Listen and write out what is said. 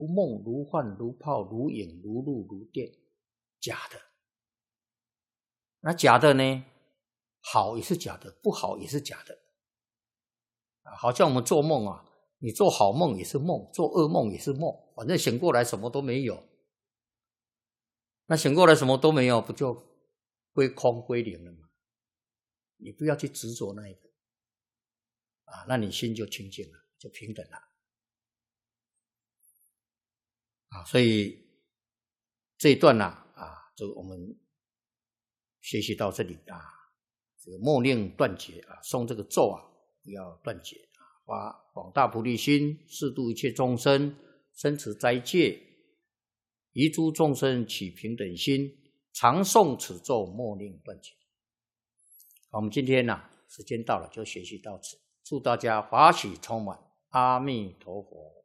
如梦如幻如泡如影如露如电，假的。那假的呢，好也是假的，不好也是假的。好像我们做梦啊，你做好梦也是梦，做噩梦也是梦，反正醒过来什么都没有。那醒过来什么都没有，不就归空归零了吗？你不要去执着那一个那你心就清净了，就平等了所以这一段就我们学习到这里这个末令断绝诵这个咒不要断绝发广大菩提心，示度一切众生，生持斋戒，宜诸众生起平等心，常诵此咒，末令断绝。我们今天时间到了，就学习到此，祝大家法喜充满，阿弥陀佛。